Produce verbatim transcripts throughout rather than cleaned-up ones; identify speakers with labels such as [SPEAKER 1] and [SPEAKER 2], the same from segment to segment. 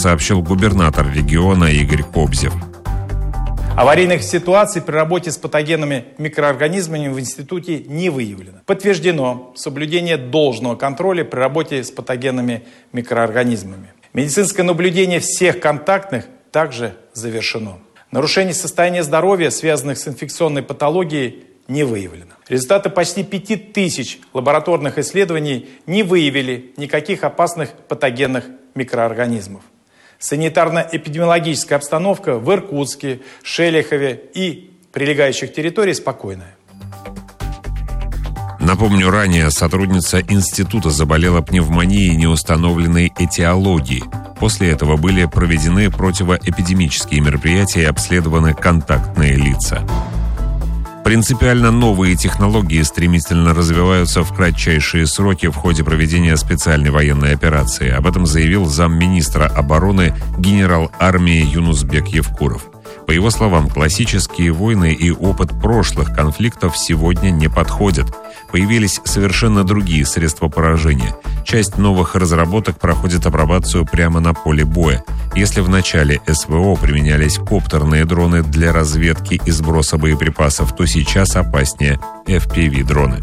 [SPEAKER 1] сообщил губернатор региона Игорь Кобзев.
[SPEAKER 2] Аварийных ситуаций при работе с патогенными микроорганизмами в институте не выявлено. Подтверждено соблюдение должного контроля при работе с патогенными микроорганизмами. Медицинское наблюдение всех контактных также завершено. Нарушений состояния здоровья, связанных с инфекционной патологией, не выявлено. Результаты почти пяти тысяч лабораторных исследований не выявили никаких опасных патогенных микроорганизмов. Санитарно-эпидемиологическая обстановка в Иркутске, Шелихове и прилегающих территориях спокойная.
[SPEAKER 1] Напомню, ранее сотрудница института заболела пневмонией неустановленной этиологии. После этого были проведены противоэпидемические мероприятия и обследованы контактные лица. Принципиально новые технологии стремительно развиваются в кратчайшие сроки в ходе проведения специальной военной операции. Об этом заявил замминистра обороны генерал армии Юнусбек Евкуров. По его словам, классические войны и опыт прошлых конфликтов сегодня не подходят. Появились совершенно другие средства поражения. Часть новых разработок проходит апробацию прямо на поле боя. Если в начале СВО применялись коптерные дроны для разведки и сброса боеприпасов, то сейчас опаснее эф пи ви-дроны.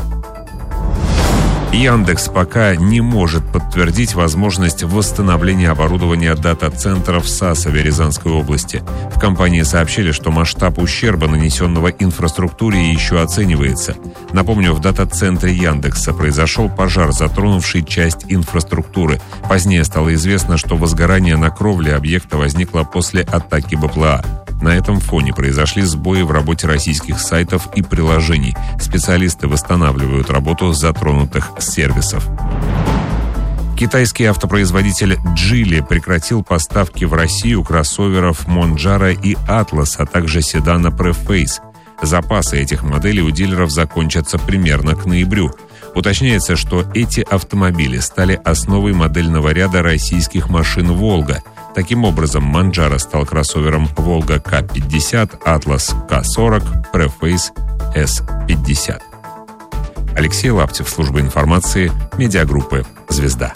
[SPEAKER 1] Яндекс пока не может подтвердить возможность восстановления оборудования дата-центров в Сасове Рязанской области. В компании сообщили, что масштаб ущерба, нанесенного инфраструктуре, еще оценивается. Напомню, в дата-центре Яндекса произошел пожар, затронувший часть инфраструктуры. Позднее стало известно, что возгорание на кровле объекта возникло после атаки бэ пэ а. На этом фоне произошли сбои в работе российских сайтов и приложений. Специалисты восстанавливают работу затронутых сервисов. Китайский автопроизводитель Geely прекратил поставки в Россию кроссоверов Monjaro и Atlas, а также седана Preface. Запасы этих моделей у дилеров закончатся примерно к ноябрю. Уточняется, что эти автомобили стали основой модельного ряда российских машин «Волга». Таким образом, Monjaro стал кроссовером Volga ка пятьдесят, Atlas ка сорок, Preface эс пятьдесят. Алексей Лаптев, служба информации, медиагруппы «Звезда».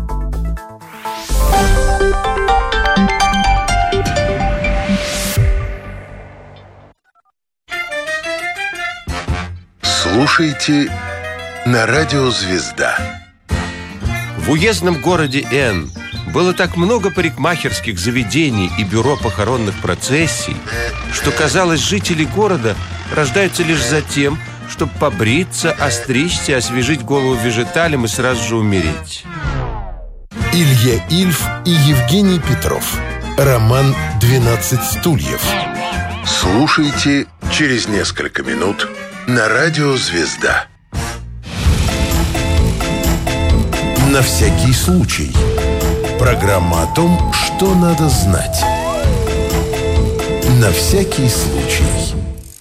[SPEAKER 3] Слушайте на радио «Звезда».
[SPEAKER 4] В уездном городе Н было так много парикмахерских заведений и бюро похоронных процессий, что, казалось, жители города рождаются лишь за тем, чтобы побриться, остричься, освежить голову вежиталем и сразу же умереть.
[SPEAKER 3] Илья Ильф и Евгений Петров. Роман «двенадцать стульев». Слушайте через несколько минут на радио «Звезда». На всякий случай. Программа о том, что надо знать. На всякий случай.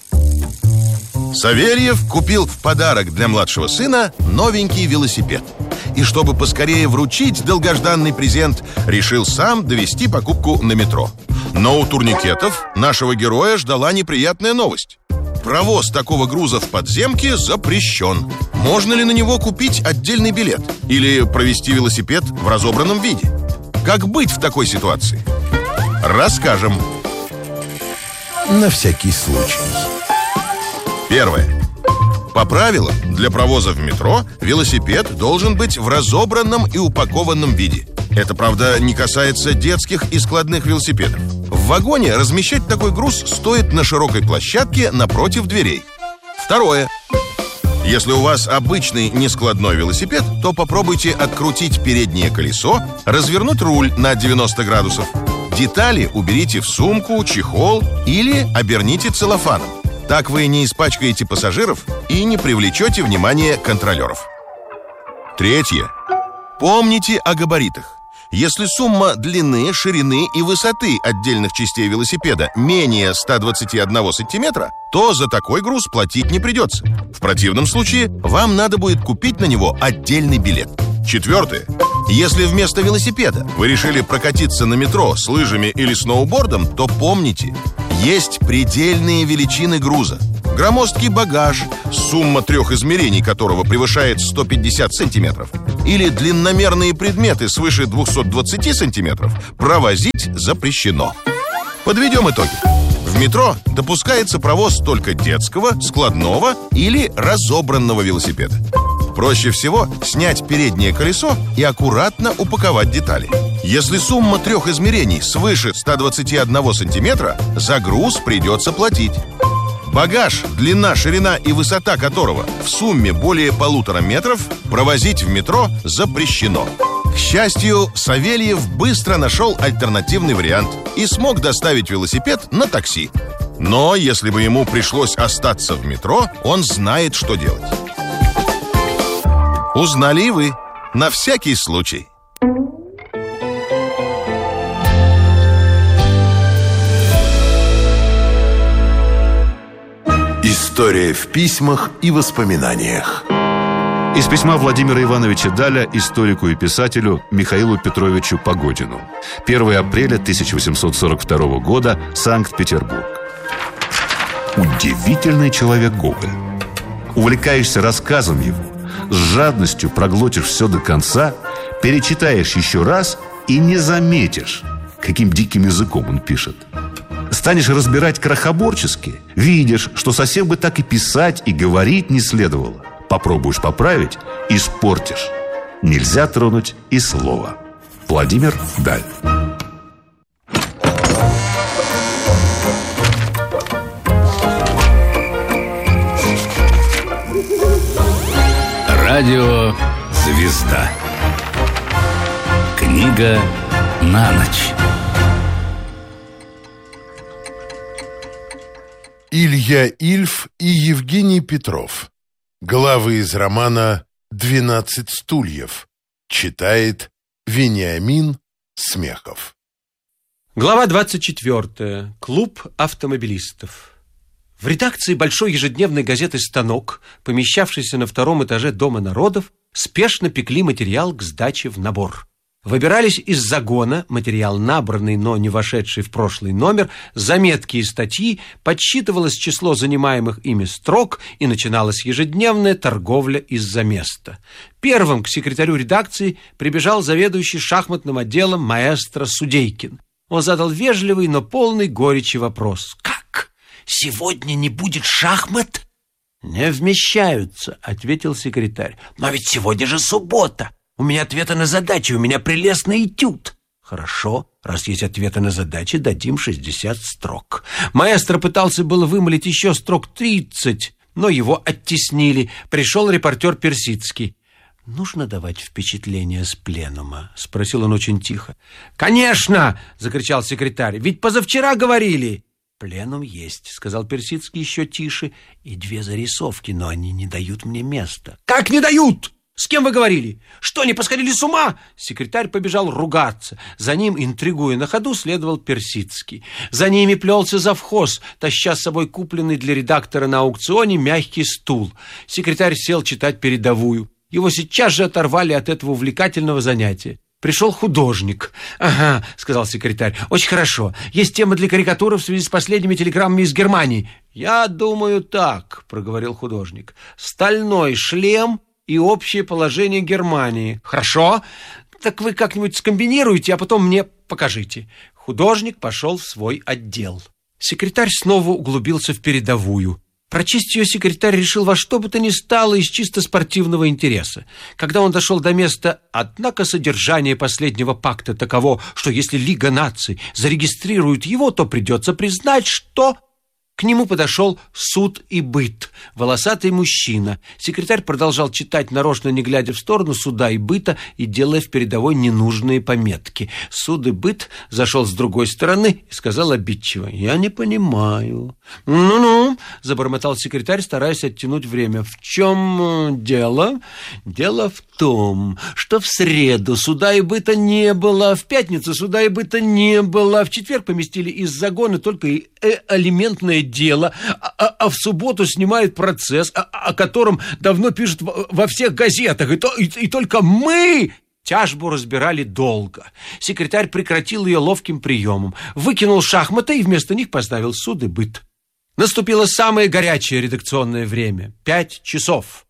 [SPEAKER 5] Савельев купил в подарок для младшего сына новенький велосипед. И чтобы поскорее вручить долгожданный презент, решил сам довести покупку на метро. Но у турникетов нашего героя ждала неприятная новость. Провоз такого груза в подземке запрещен. Можно ли на него купить отдельный билет? Или провести велосипед в разобранном виде? Как быть в такой ситуации? Расскажем.
[SPEAKER 3] На всякий случай.
[SPEAKER 5] Первое. По правилам, для провоза в метро велосипед должен быть в разобранном и упакованном виде. Это, правда, не касается детских и складных велосипедов. В вагоне размещать такой груз стоит на широкой площадке напротив дверей. Второе. Если у вас обычный нескладной велосипед, то попробуйте открутить переднее колесо, развернуть руль на девяносто градусов. Детали уберите в сумку, чехол или оберните целлофаном. Так вы не испачкаете пассажиров и не привлечете внимание контролеров. Третье. Помните о габаритах. Если сумма длины, ширины и высоты отдельных частей велосипеда менее ста двадцати одного сантиметра, то за такой груз платить не придется. В противном случае вам надо будет купить на него отдельный билет. Четвертое. Если вместо велосипеда вы решили прокатиться на метро с лыжами или сноубордом, то помните, есть предельные величины груза. Громоздкий багаж, сумма трех измерений которого превышает сто пятьдесят сантиметров. или длинномерные предметы свыше двухсот двадцати сантиметров провозить запрещено. Подведем итоги. В метро допускается провоз только детского, складного или разобранного велосипеда. Проще всего снять переднее колесо и аккуратно упаковать детали. Если сумма трех измерений свыше ста двадцати одного сантиметра, за груз придется платить. Багаж, длина, ширина и высота которого в сумме более полутора метров, провозить в метро запрещено. К счастью, Савельев быстро нашел альтернативный вариант и смог доставить велосипед на такси. Но если бы ему пришлось остаться в метро, он знает, что делать. Узнали и вы, на всякий случай.
[SPEAKER 3] История в письмах и воспоминаниях.
[SPEAKER 6] Из письма Владимира Ивановича Даля историку и писателю Михаилу Петровичу Погодину. первое апреля тысяча восемьсот сорок второго года, Санкт-Петербург. Удивительный человек Гоголь. Увлекаешься рассказом его, с жадностью проглотишь все до конца, перечитаешь еще раз и не заметишь, каким диким языком он пишет. Станешь разбирать крохоборчески, видишь, что совсем бы так и писать, и говорить не следовало. Попробуешь поправить – испортишь. Нельзя тронуть и слова. Владимир Даль.
[SPEAKER 7] Радио «Звезда». Книга на ночь.
[SPEAKER 3] Илья Ильф и Евгений Петров. Главы из романа «Двенадцать стульев». Читает Вениамин Смехов.
[SPEAKER 4] Глава двадцать четвёртая. Клуб автомобилистов. В редакции большой ежедневной газеты «Станок», помещавшейся на втором этаже Дома народов, спешно пекли материал к сдаче в набор. Выбирались из загона, материал набранный, но не вошедший в прошлый номер, заметки и статьи, подсчитывалось число занимаемых ими строк и начиналась ежедневная торговля из-за места. Первым к секретарю редакции прибежал заведующий шахматным отделом маэстро Судейкин. Он задал вежливый, но полный горечи вопрос. «Как? Сегодня не будет шахмат?» «Не вмещаются», — ответил секретарь. «Но ведь сегодня же суббота. У меня ответы на задачи, у меня прелестный этюд». «Хорошо, раз есть ответы на задачи, дадим шестьдесят строк». Маэстро пытался было вымолить еще строк тридцать, но его оттеснили. Пришел репортер Персидский. «Нужно давать впечатление с пленума?» — спросил он очень тихо. «Конечно!» — закричал секретарь. «Ведь позавчера говорили». «Пленум есть», — сказал Персидский еще тише. «И две зарисовки, но они не дают мне места». «Как не дают? С кем вы говорили? Что, не посходили с ума?» Секретарь побежал ругаться. За ним, интригуя на ходу, следовал Персидский. За ними плелся завхоз, таща с собой купленный для редактора на аукционе мягкий стул. Секретарь сел читать передовую. Его сейчас же оторвали от этого увлекательного занятия. Пришел художник. «Ага», — сказал секретарь, — «очень хорошо. Есть тема для карикатуры в связи с последними телеграммами из Германии». «Я думаю так», — проговорил художник. «Стальной шлем и общее положение Германии». «Хорошо. Так вы как-нибудь скомбинируете, а потом мне покажите». Художник пошел в свой отдел. Секретарь снова углубился в передовую. Прочесть ее секретарь решил во что бы то ни стало из чисто спортивного интереса. Когда он дошел до места, однако содержание последнего пакта таково, что если Лига наций зарегистрирует его, то придется признать, что... К нему подошел суд и быт, волосатый мужчина. Секретарь продолжал читать, нарочно не глядя в сторону суда и быта и делая в передовой ненужные пометки. Суд и быт зашел с другой стороны и сказал обидчиво: «Я не понимаю». «Ну-ну», — забормотал секретарь, стараясь оттянуть время. «В чем дело?» «Дело в том, что в среду суда и быта не было, в пятницу суда и быта не было, в четверг поместили из загона только и алиментное дело, а, а в субботу снимают процесс, о, о котором давно пишут во, во всех газетах, и, то, и, и только мы...» Тяжбу разбирали долго. Секретарь прекратил ее ловким приемом, выкинул шахматы и вместо них поставил суд и быт. Наступило самое горячее редакционное время — пять часов.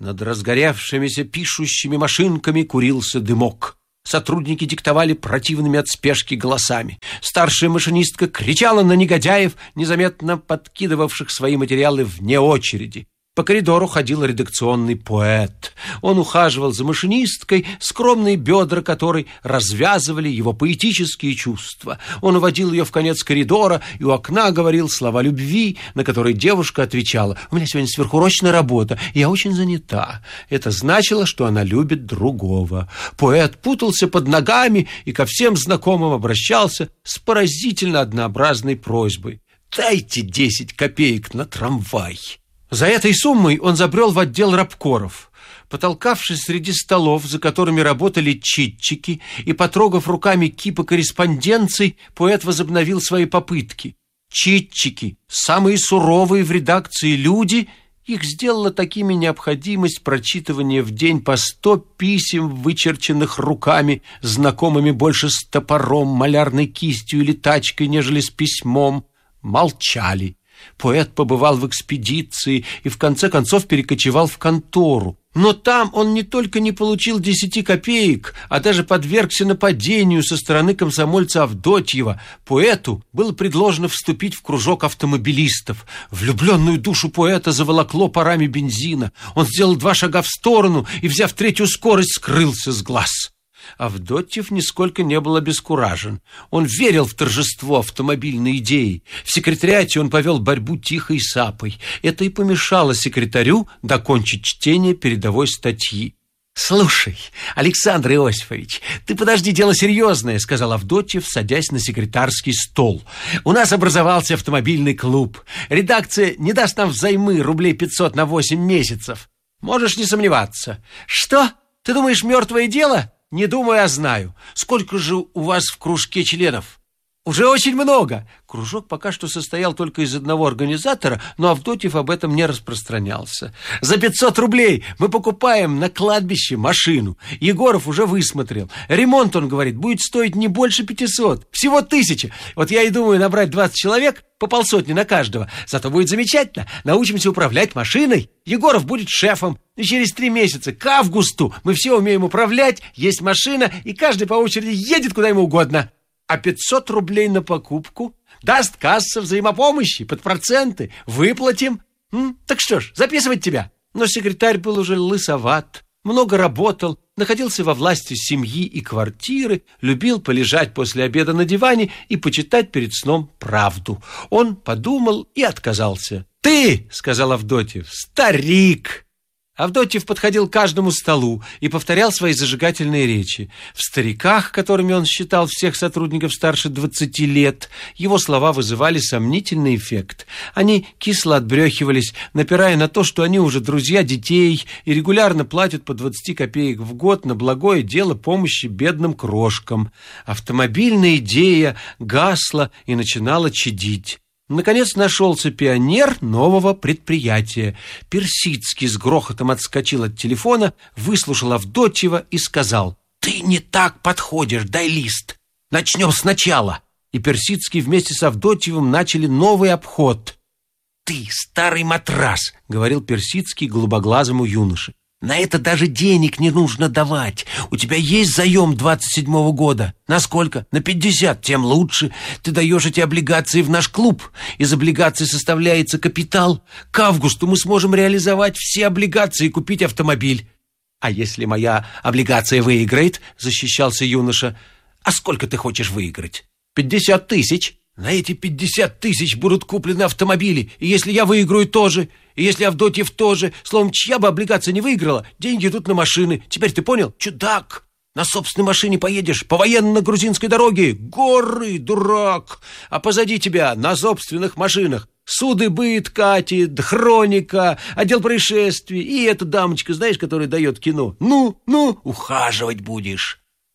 [SPEAKER 4] Над разгоревшимися пишущими машинками курился дымок. Сотрудники диктовали противными от спешки голосами. Старшая машинистка кричала на негодяев, незаметно подкидывавших свои материалы вне очереди. По коридору ходил редакционный поэт. Он ухаживал за машинисткой, скромные бедра которой развязывали его поэтические чувства. Он уводил ее в конец коридора и у окна говорил слова любви, на которые девушка отвечала: «У меня сегодня сверхурочная работа, я очень занята». Это значило, что она любит другого. Поэт путался под ногами и ко всем знакомым обращался с поразительно однообразной просьбой: «Дайте десять копеек на трамвай». За этой суммой он забрел в отдел рабкоров. Потолкавшись среди столов, за которыми работали читчики, и потрогав руками кипы корреспонденций, поэт возобновил свои попытки. Читчики, самые суровые в редакции люди, их сделала такими необходимость прочитывания в день по сто писем, вычерченных руками, знакомыми больше с топором, малярной кистью или тачкой, нежели с письмом, молчали. Поэт побывал в экспедиции и в конце концов перекочевал в контору. Но там он не только не получил десяти копеек, а даже подвергся нападению со стороны комсомольца Авдотьева. Поэту было предложено вступить в кружок автомобилистов. Влюбленную душу поэта заволокло парами бензина. Он сделал два шага в сторону и, взяв третью скорость, скрылся с глаз. Авдотьев нисколько не был обескуражен. Он верил в торжество автомобильной идеи. В секретариате он повел борьбу тихой сапой. Это и помешало секретарю докончить чтение передовой статьи. «Слушай, Александр Иосифович, ты подожди, дело серьезное», — сказал Авдотьев, садясь на секретарский стол. «У нас образовался автомобильный клуб. Редакция не даст нам взаймы рублей пятьсот на восемь месяцев. Можешь не сомневаться». «Что? Ты думаешь, мертвое дело?» «Не думаю, а знаю. Сколько же у вас в кружке членов?» «Уже очень много». Кружок пока что состоял только из одного организатора, но Авдотьев об этом не распространялся. «За пятьсот рублей мы покупаем на кладбище машину. Егоров уже высмотрел. Ремонт, он говорит, будет стоить не больше пятисот. Всего тысячи. Вот я и думаю набрать двадцать человек, по полсотни на каждого. Зато будет замечательно. Научимся управлять машиной. Егоров будет шефом. И через три месяца, к августу, мы все умеем управлять, есть машина, и каждый по очереди едет куда ему угодно. А пятьсот рублей на покупку даст касса взаимопомощи под проценты. Выплатим. М? Так что ж, записывать тебя». Но секретарь был уже лысоват, много работал, находился во власти семьи и квартиры, любил полежать после обеда на диване и почитать перед сном правду. Он подумал и отказался. «Ты, — сказал Авдотьев, — старик». Авдотьев подходил к каждому столу и повторял свои зажигательные речи. В стариках, которыми он считал всех сотрудников старше двадцати лет, его слова вызывали сомнительный эффект. Они кисло отбрехивались, напирая на то, что они уже друзья детей и регулярно платят по двадцать копеек в год на благое дело помощи бедным крошкам. Автомобильная идея гасла и начинала чадить. Наконец нашелся пионер нового предприятия. Персидский с грохотом отскочил от телефона, выслушал Авдотьева и сказал: «Ты не так подходишь, дай лист. Начнем сначала». И Персидский вместе с Авдотьевым начали новый обход. «Ты старый матрас», — говорил Персидский голубоглазому юноше. «На это даже денег не нужно давать. У тебя есть заем двадцать седьмого года. На сколько? На пятьдесят, тем лучше. Ты даешь эти облигации в наш клуб. Из облигаций составляется капитал. К августу мы сможем реализовать все облигации и купить автомобиль». «А если моя облигация выиграет?» — защищался юноша. «А сколько ты хочешь выиграть?» «Пятьдесят тысяч». «На эти пятьдесят тысяч будут куплены автомобили. И если я выиграю тоже, и если Авдотьев тоже, словом, чья бы облигация не выиграла, деньги идут на машины. Теперь ты понял? Чудак! На собственной машине поедешь по военно-грузинской дороге. Горы, дурак! А позади тебя на собственных машинах суды быт катит, хроника, отдел происшествий и эта дамочка, знаешь, которая дает кино. Ну, ну, ухаживать будешь».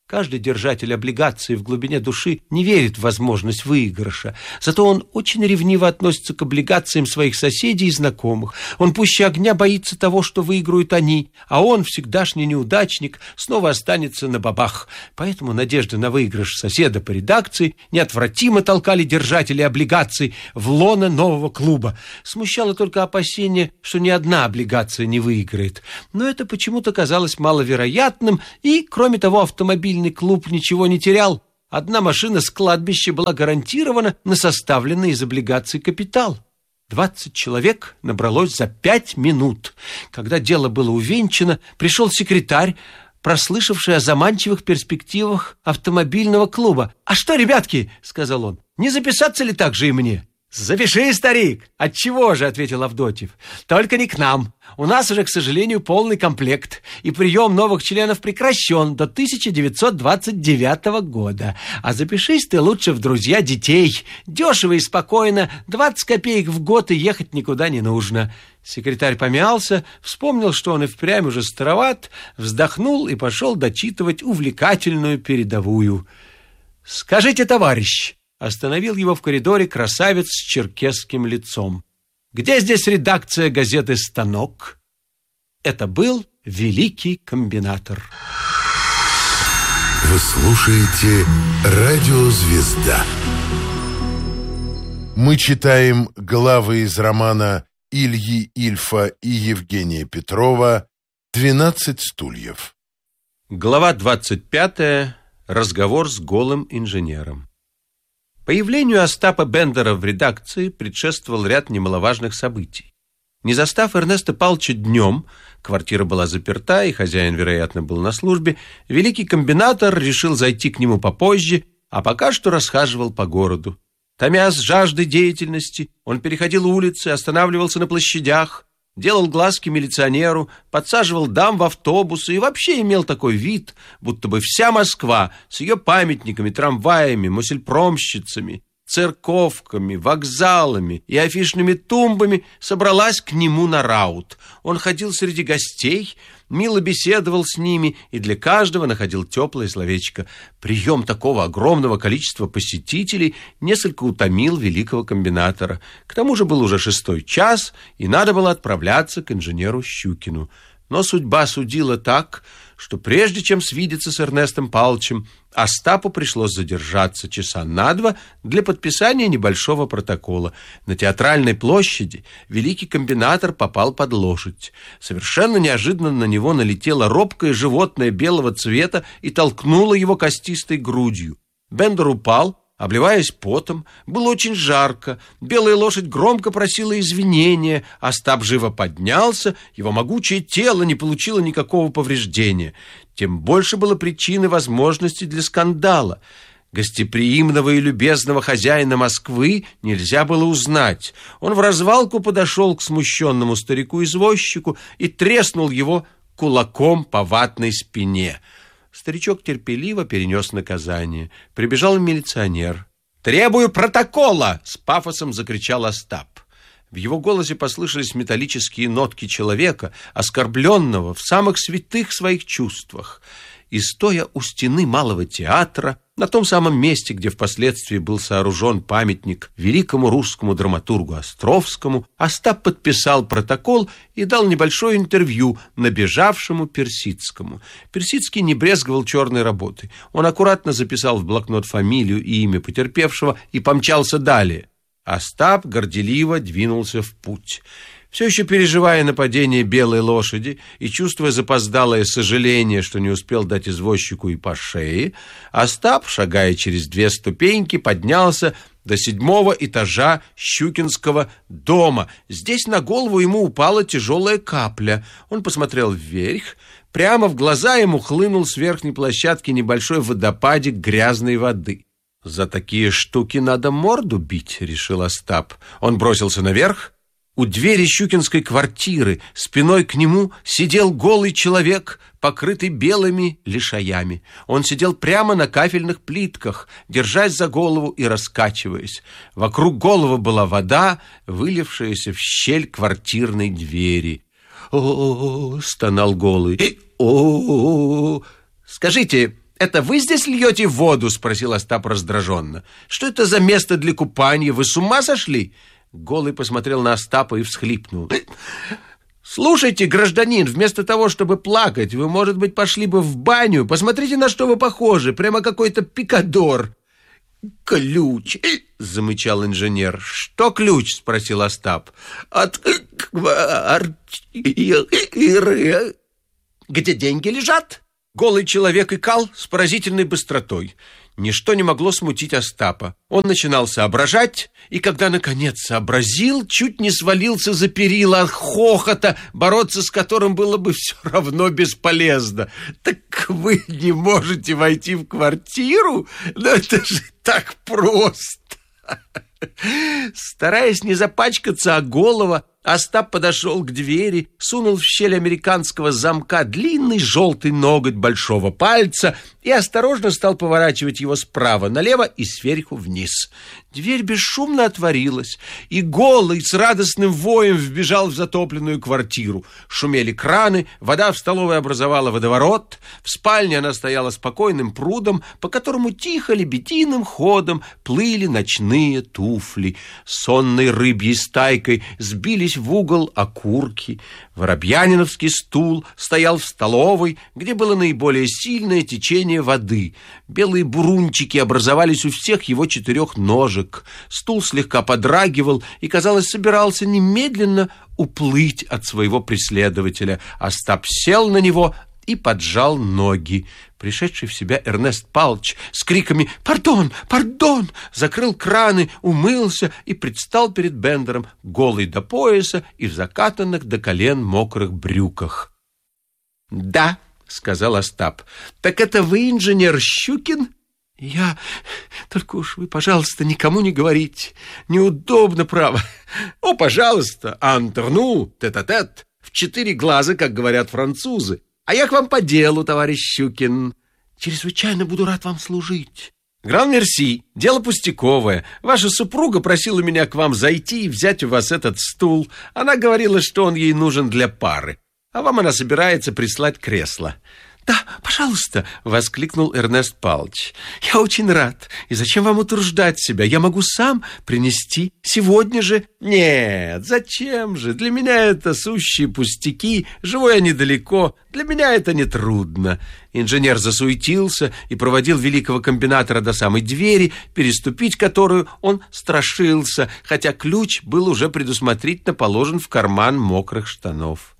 [SPEAKER 4] Каждый держатель облигаций в глубине души не верит в возможность выигрыша. Зато он очень ревниво относится к облигациям своих соседей и знакомых. Он пуще огня боится того, что выиграют они, а он, всегдашний неудачник, снова останется на бабах. Поэтому надежды на выигрыш соседа по редакции неотвратимо толкали держателей облигаций в лоно нового клуба. Смущало только опасение, что ни одна облигация не выиграет. Но это почему-то казалось маловероятным, и, кроме того, автомобильный клуб ничего не терял. Одна машина с кладбища была гарантирована на составленный из облигаций капитал. Двадцать человек набралось за пять минут. Когда дело было увенчано, пришел секретарь, прослышавший о заманчивых перспективах автомобильного клуба. «А что, ребятки, — сказал он, — не записаться ли так же и мне?» «Запиши, старик!» «Отчего же, — ответил Авдотьев, — только не к нам. У нас уже, к сожалению, полный комплект, и прием новых членов прекращен до тысяча девятьсот двадцать девятого года. А запишись ты лучше в друзья детей. Дешево и спокойно, двадцать копеек в год, и ехать никуда не нужно». Секретарь помялся, вспомнил, что он и впрямь уже староват, вздохнул и пошел дочитывать увлекательную передовую. «Скажите, товарищ!» Остановил его в коридоре красавец с черкесским лицом. «Где здесь редакция газеты «Станок»?» Это был великий комбинатор.
[SPEAKER 3] Вы слушаете «Радио Звезда». Мы читаем главы из романа Ильи Ильфа и Евгения Петрова «Двенадцать стульев».
[SPEAKER 4] Глава двадцать пятая. Разговор с голым инженером. Появлению Остапа Бендера в редакции предшествовал ряд немаловажных событий. Не застав Эрнеста Павловича днем, квартира была заперта, и хозяин, вероятно, был на службе, великий комбинатор решил зайти к нему попозже, а пока что расхаживал по городу. Томясь жаждой деятельности, он переходил улицы, останавливался на площадях, делал глазки милиционеру, подсаживал дам в автобусы и вообще имел такой вид, будто бы вся Москва с ее памятниками, трамваями, мосельпромщицами, церковками, вокзалами и афишными тумбами собралась к нему на раут. Он ходил среди гостей, мило беседовал с ними и для каждого находил теплое словечко. Прием такого огромного количества посетителей несколько утомил великого комбинатора. К тому же был уже шестой час, и надо было отправляться к инженеру Щукину. Но судьба судила так, что прежде чем свидеться с Эрнестом Павловичем, Остапу пришлось задержаться часа на два для подписания небольшого протокола. На Театральной площади великий комбинатор попал под лошадь. Совершенно неожиданно на него налетело робкое животное белого цвета и толкнуло его костистой грудью. Бендер упал, обливаясь потом, было очень жарко, белая лошадь громко просила извинения, Остап живо поднялся, его могучее тело не получило никакого повреждения. Тем больше было причин и возможностей для скандала. Гостеприимного и любезного хозяина Москвы нельзя было узнать. Он в развалку подошел к смущенному старику-извозчику и треснул его кулаком по ватной спине. Старичок терпеливо перенес наказание. Прибежал милиционер. «Требую протокола!» — с пафосом закричал Остап. В его голосе послышались металлические нотки человека, оскорбленного в самых святых своих чувствах. И стоя у стены Малого театра, на том самом месте, где впоследствии был сооружен памятник великому русскому драматургу Островскому, Остап подписал протокол и дал небольшое интервью набежавшему Персидскому. Персидский не брезговал черной работой. Он аккуратно записал в блокнот фамилию и имя потерпевшего и помчался далее. Остап горделиво двинулся в путь. Все еще переживая нападение белой лошади и чувствуя запоздалое сожаление, что не успел дать извозчику и по шее, Остап, шагая через две ступеньки, поднялся до седьмого этажа Щукинского дома. Здесь на голову ему упала тяжелая капля. Он посмотрел вверх. Прямо в глаза ему хлынул с верхней площадки небольшой водопадик грязной воды. «За такие штуки надо морду бить», — решил Остап. Он бросился наверх. У двери щукинской квартиры спиной к нему сидел голый человек, покрытый белыми лишаями. Он сидел прямо на кафельных плитках, держась за голову и раскачиваясь. Вокруг головы была вода, вылившаяся в щель квартирной двери. «О-о-о!» — стонал голый. «О-о-о! Скажите, Это вы здесь льете воду? Спросил Остап раздраженно. Что это за место для купания? Вы с ума сошли? Голый посмотрел на Остапа и всхлипнул. Слушайте, гражданин, вместо того, чтобы плакать, вы, может быть, пошли бы в баню. Посмотрите, на что вы похожи. Прямо какой-то пикадор. Ключ, замычал инженер. Что ключ? Спросил Остап. От квартиры. Где деньги лежат? Голый человек икал с поразительной быстротой. Ничто не могло смутить Остапа. Он начинал соображать, и когда, наконец, сообразил, чуть не свалился за перила от хохота, бороться с которым было бы все равно бесполезно. «Так вы не можете войти в квартиру? Ну, это же так просто!» Стараясь не запачкаться о голова, Остап подошел к двери, сунул в щель американского замка длинный желтый ноготь большого пальца и осторожно стал поворачивать его справа налево и сверху вниз. Дверь бесшумно отворилась, и Голый с радостным воем вбежал в затопленную квартиру. Шумели краны, вода в столовой образовала водоворот, в спальне она стояла спокойным прудом, по которому тихо лебединым ходом плыли ночные туфли. Сонной рыбьей стайкой сбились в угол окурки. Воробьяниновский стул стоял в столовой, где было наиболее сильное течение воды. Белые бурунчики образовались у всех его четырех ножек. Стул слегка подрагивал и, казалось, собирался немедленно уплыть от своего преследователя. Остап сел на него и поджал ноги. Пришедший в себя Эрнест Павлович с криками «Пардон! Пардон!» закрыл краны, умылся и предстал перед Бендером, голый до пояса и в закатанных до колен мокрых брюках. «Да», — сказал Остап, — «так это вы, инженер Щукин?» «Я... Только уж вы, пожалуйста, никому не говорите. Неудобно, право. О, пожалуйста, антурну, тет-а-тет, в четыре глаза, как говорят французы. А я к вам по делу, товарищ Щукин. Чрезвычайно буду рад вам служить. Гран-мерси, дело пустяковое. Ваша супруга просила меня к вам зайти и взять у вас этот стул. Она говорила, что он ей нужен для пары. А вам она собирается прислать кресло». «Да, пожалуйста», — воскликнул Эрнест Павлович. «Я очень рад. И зачем вам утруждать себя? Я могу сам принести сегодня же». «Нет, зачем же? Для меня это сущие пустяки. Живу я недалеко. Для меня это нетрудно». Инженер засуетился и проводил великого комбинатора до самой двери, переступить которую он страшился, хотя ключ был уже предусмотрительно положен в карман мокрых штанов.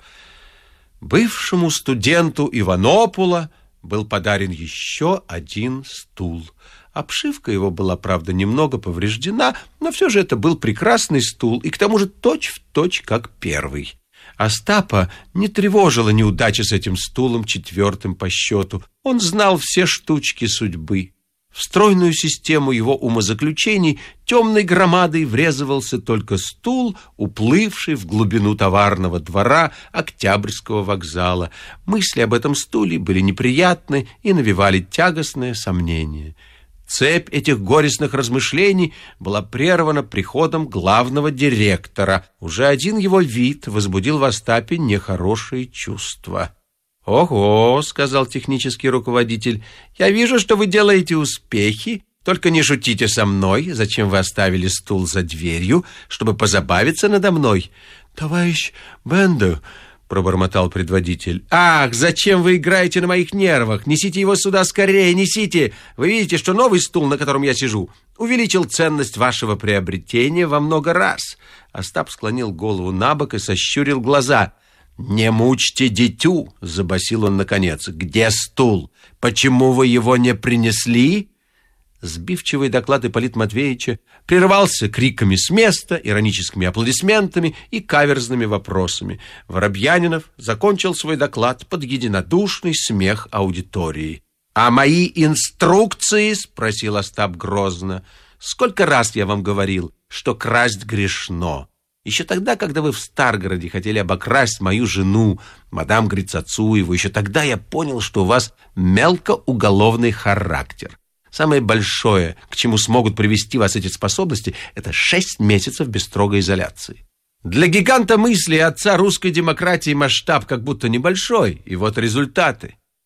[SPEAKER 4] Бывшему студенту Иванопула был подарен еще один стул. Обшивка его была, правда, немного повреждена, но все же это был прекрасный стул, и к тому же точь-в-точь, как первый. Остапа не тревожила неудача с этим стулом, четвертым по счету. Он знал все штучки судьбы. В стройную систему его умозаключений темной громадой врезывался только стул, уплывший в глубину товарного двора Октябрьского вокзала. Мысли об этом стуле были неприятны и навевали тягостное сомнение. Цепь этих горестных размышлений была прервана приходом главного директора. Уже один его вид возбудил в Остапе нехорошие чувства. «Ого», — сказал технический руководитель, — «я вижу, что вы делаете успехи. Только не шутите со мной. Зачем вы оставили стул за дверью, чтобы позабавиться надо мной?» «Товарищ Бендер», — пробормотал предводитель. «Ах, зачем вы играете на моих нервах? Несите его сюда скорее, несите! Вы видите, что новый стул, на котором я сижу, увеличил ценность вашего приобретения во много раз». Остап склонил голову набок и сощурил глаза. «Не мучьте дитю», — забасил он наконец. «Где стул? Почему вы его не принесли?» Сбивчивый доклад Ипполита Матвеевича прервался криками с места, ироническими аплодисментами и каверзными вопросами. Воробьянинов закончил свой доклад под единодушный смех аудитории. «А мои инструкции?» — спросил Остап грозно. «Сколько раз я вам говорил, что красть грешно? Еще тогда, когда вы в Старгороде хотели обокрасть мою жену, мадам Грицацуеву, еще тогда я понял, что у вас мелкоуголовный характер. Самое большое, к чему смогут привести вас эти способности, это шесть месяцев без строгой изоляции. Для гиганта мысли отца русской демократии масштаб как будто небольшой, и вот результаты».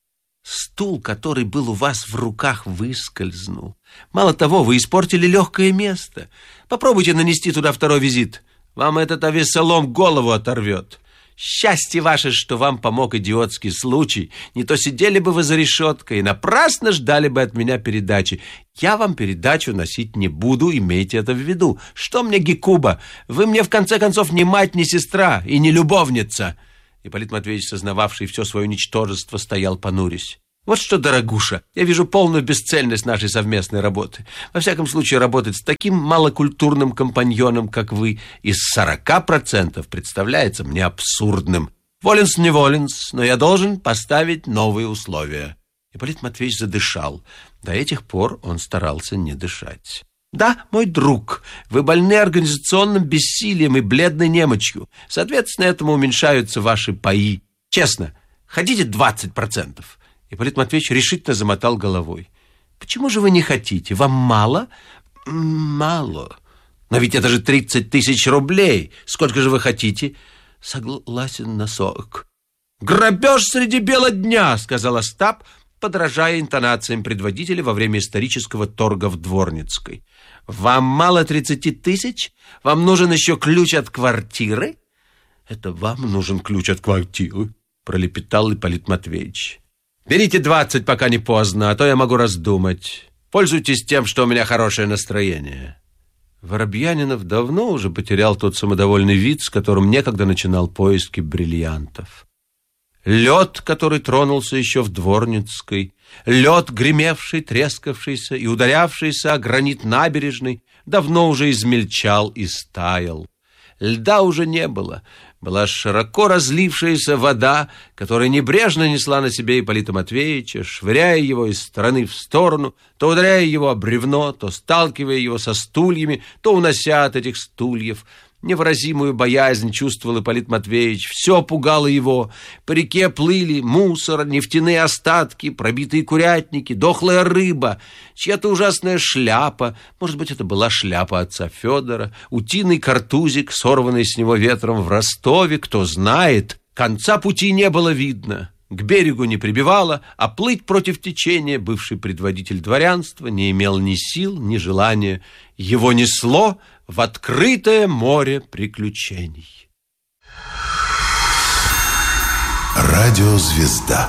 [SPEAKER 4] Стул, который был у вас в руках, выскользнул. Мало того, вы испортили легкое место. Попробуйте нанести туда второй визит. Вам этот авесолом голову оторвет. Счастье ваше, что вам помог идиотский случай. Не то сидели бы вы за решеткой и напрасно ждали бы от меня передачи. Я вам передачу носить не буду, имейте это в виду. Что мне Гекуба? Вы мне, в конце концов, не мать, не сестра и не любовница. Ипполит Матвеевич, сознававший все свое ничтожество, стоял понурясь. Вот что, дорогуша, я вижу полную бесцельность нашей совместной работы. Во всяком случае, работать с таким малокультурным компаньоном, как вы, из сорока процентов представляется мне абсурдным. Воленс не воленс, но я должен поставить новые условия. Ипполит Матвеевич задышал. До этих пор он старался не дышать. Да, мой друг, вы больны организационным бессилием и бледной немочью. Соответственно, этому уменьшаются ваши паи. Честно, хотите двадцать процентов? Ипполит Матвеевич решительно замотал головой. Почему же вы не хотите? Вам мало? Мало. Но ведь это же тридцать тысяч рублей. Сколько же вы хотите? Согласен на сорок. Грабеж среди бела дня, сказал Остап, подражая интонациям предводителя во время исторического торга в Дворницкой. Вам мало тридцати тысяч? Вам нужен еще ключ от квартиры? Это вам нужен ключ от квартиры, пролепетал Ипполит Матвеевич. Берите двадцать, пока не поздно, а то я могу раздумать. Пользуйтесь тем, что у меня хорошее настроение. Воробьянинов давно уже потерял тот самодовольный вид, с которым некогда начинал поиски бриллиантов. Лед, который тронулся еще в Дворницкой, лед, гремевший, трескавшийся и ударявшийся о гранит набережной, давно уже измельчал и стаял. Льда уже не было. Была широко разлившаяся вода, которая небрежно несла на себе Ипполита Матвеевича, швыряя его из стороны в сторону, то ударяя его о бревно, то сталкивая его со стульями, то унося от этих стульев. Невыразимую боязнь чувствовал Ипполит Матвеевич. Все пугало его. По реке плыли мусор, нефтяные остатки, пробитые курятники, дохлая рыба, чья-то ужасная шляпа. Может быть, это была шляпа отца Федора, утиный картузик, сорванный с него ветром в Ростове. Кто знает, конца пути не было видно. К берегу не прибивало, а плыть против течения бывший предводитель дворянства не имел ни сил, ни желания. Его несло в открытое море приключений.
[SPEAKER 3] Радиозвезда.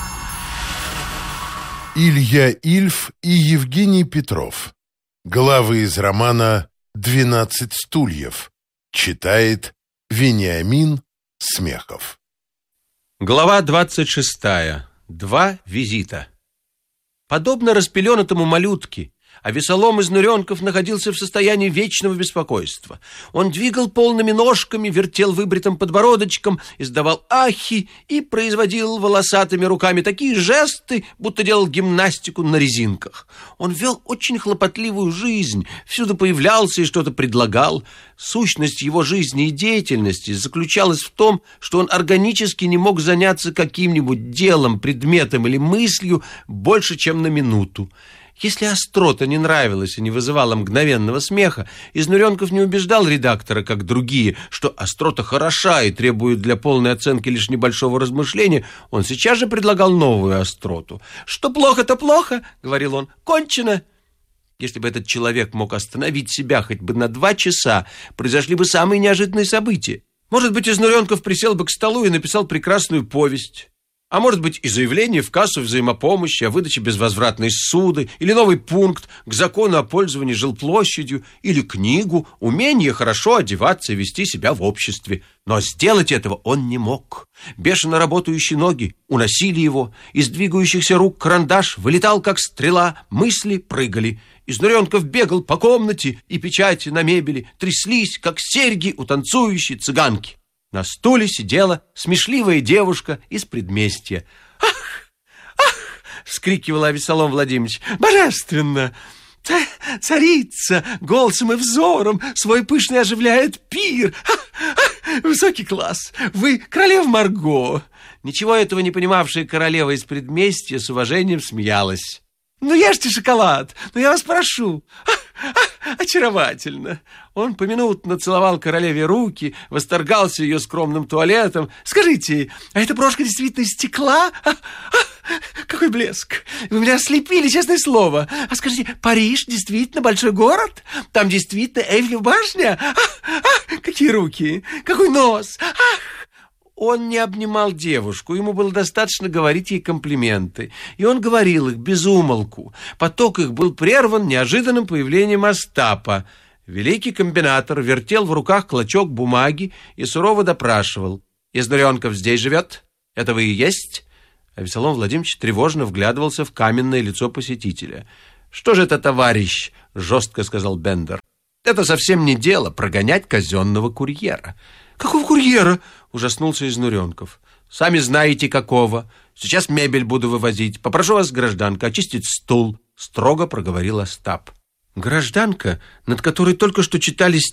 [SPEAKER 3] Илья Ильф и Евгений Петров. Главы из романа «Двенадцать стульев». Читает Вениамин Смехов.
[SPEAKER 4] Глава двадцать шестая. Два визита. Подобно распеленутому малютке, Авесолом из Нуренков находился в состоянии вечного беспокойства. Он двигал полными ножками, вертел выбритым подбородочком, издавал ахи и производил волосатыми руками такие жесты, будто делал гимнастику на резинках. Он вел очень хлопотливую жизнь, всюду появлялся и что-то предлагал. Сущность его жизни и деятельности заключалась в том, что он органически не мог заняться каким-нибудь делом, предметом или мыслью больше, чем на минуту. Если острота не нравилась и не вызывала мгновенного смеха, Изнуренков не убеждал редактора, как другие, что острота хороша и требует для полной оценки лишь небольшого размышления. Он сейчас же предлагал новую остроту. «Что плохо, то плохо», — говорил он, — «кончено». Если бы этот человек мог остановить себя хоть бы на два часа, произошли бы самые неожиданные события. Может быть, Изнуренков присел бы к столу и написал прекрасную повесть. А может быть, и заявление в кассу взаимопомощи о выдаче безвозвратной ссуды, или новый пункт к закону о пользовании жилплощадью, или книгу «Умение хорошо одеваться и вести себя в обществе». Но сделать этого он не мог. Бешено работающие ноги уносили его, из двигающихся рук карандаш вылетал, как стрела, мысли прыгали. Изнуренков бегал по комнате, и печати на мебели тряслись, как серьги у танцующей цыганки. На стуле сидела смешливая девушка из предместья. «Ах! Ах!» — вскрикивала Авесолом Владимирович. «Божественно! Царица голосом и взором свой пышный оживляет пир! Ах! Ах! Высокий класс! Вы королева Марго!» Ничего этого не понимавшая королева из предместья с уважением смеялась. «Ну ешьте шоколад! Ну я вас прошу! Ах! Ах! очаровательно. Он поминутно целовал королеве руки, восторгался ее скромным туалетом. Скажите, а эта брошка действительно из стекла? А, а, какой блеск! Вы меня ослепили, честное слово. А скажите, Париж действительно большой город? Там действительно Эйфелева башня? А, а, какие руки! Какой нос! Ах! Он не обнимал девушку, ему было достаточно говорить ей комплименты. И он говорил их без умолку. Поток их был прерван неожиданным появлением Остапа. Великий комбинатор вертел в руках клочок бумаги и сурово допрашивал. «Изнуренков здесь живет? Это вы и есть?» А Весолом Владимирович тревожно вглядывался в каменное лицо посетителя. «Что же это, товарищ?» — жестко сказал Бендер. «Это совсем не дело прогонять казенного курьера». «Какого курьера?» — ужаснулся Изнуренков. «Сами знаете, какого. Сейчас мебель буду вывозить. Попрошу вас, гражданка, очистить стул», — строго проговорил Остап. Гражданка, над которой только что читались